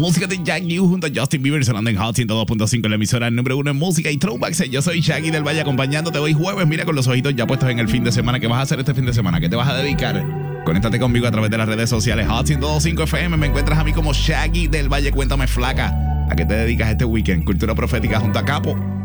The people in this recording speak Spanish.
música de Shaggy junto a Justin Bieber sonando en Hot 102.5, la emisora número 1 en música y throwbacks. Yo soy Shaggy del Valle acompañándote hoy jueves. Mira, con los ojitos ya puestos en el fin de semana. ¿Qué vas a hacer este fin de semana? ¿Qué te vas a dedicar? Conéctate conmigo a través de las redes sociales Hot 102.5 FM. Me encuentras a mí como Shaggy del Valle. Cuéntame, flaca, ¿a qué te dedicas este weekend? Cultura profética junto a Capo.